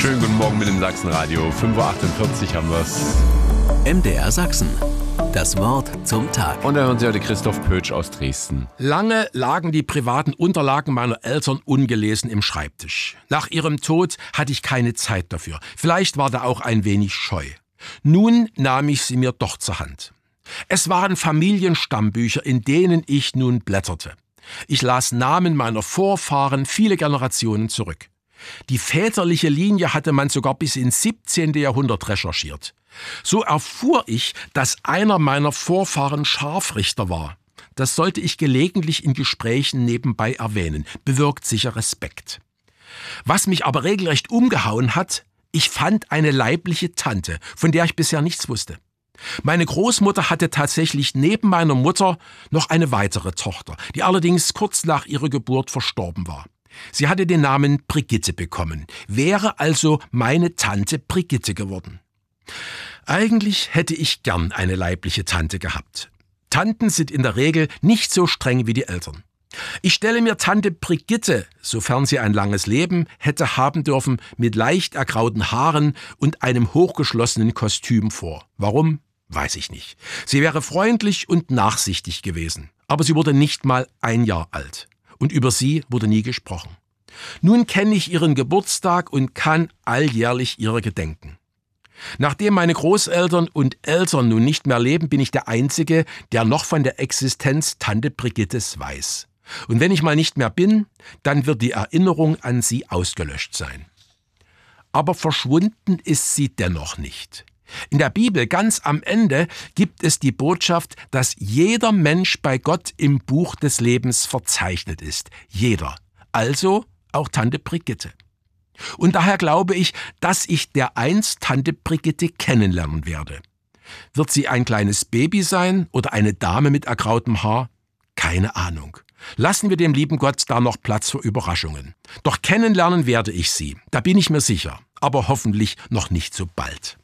Schönen guten Morgen mit dem Sachsenradio. 5:48 Uhr haben wir's. MDR Sachsen. Das Wort zum Tag. Und dann hören Sie heute Christoph Pötsch aus Dresden. Lange lagen die privaten Unterlagen meiner Eltern ungelesen im Schreibtisch. Nach ihrem Tod hatte ich keine Zeit dafür. Vielleicht war da auch ein wenig Scheu. Nun nahm ich sie mir doch zur Hand. Es waren Familienstammbücher, in denen ich nun blätterte. Ich las Namen meiner Vorfahren viele Generationen zurück. Die väterliche Linie hatte man sogar bis ins 17. Jahrhundert recherchiert. So erfuhr ich, dass einer meiner Vorfahren Scharfrichter war. Das sollte ich gelegentlich in Gesprächen nebenbei erwähnen, bewirkt sicher Respekt. Was mich aber regelrecht umgehauen hat, ich fand eine leibliche Tante, von der ich bisher nichts wusste. Meine Großmutter hatte tatsächlich neben meiner Mutter noch eine weitere Tochter, die allerdings kurz nach ihrer Geburt verstorben war. Sie hatte den Namen Brigitte bekommen, wäre also meine Tante Brigitte geworden. Eigentlich hätte ich gern eine leibliche Tante gehabt. Tanten sind in der Regel nicht so streng wie die Eltern. Ich stelle mir Tante Brigitte, sofern sie ein langes Leben hätte haben dürfen, mit leicht ergrauten Haaren und einem hochgeschlossenen Kostüm vor. Warum? Weiß ich nicht. Sie wäre freundlich und nachsichtig gewesen, aber sie wurde nicht mal 1 Jahr alt. Und über sie wurde nie gesprochen. Nun kenne ich ihren Geburtstag und kann alljährlich ihrer gedenken. Nachdem meine Großeltern und Eltern nun nicht mehr leben, bin ich der Einzige, der noch von der Existenz Tante Brigittes weiß. Und wenn ich mal nicht mehr bin, dann wird die Erinnerung an sie ausgelöscht sein. Aber verschwunden ist sie dennoch nicht. In der Bibel ganz am Ende gibt es die Botschaft, dass jeder Mensch bei Gott im Buch des Lebens verzeichnet ist. Jeder. Also auch Tante Brigitte. Und daher glaube ich, dass ich dereinst Tante Brigitte kennenlernen werde. Wird sie ein kleines Baby sein oder eine Dame mit ergrautem Haar? Keine Ahnung. Lassen wir dem lieben Gott da noch Platz für Überraschungen. Doch kennenlernen werde ich sie, da bin ich mir sicher, aber hoffentlich noch nicht so bald.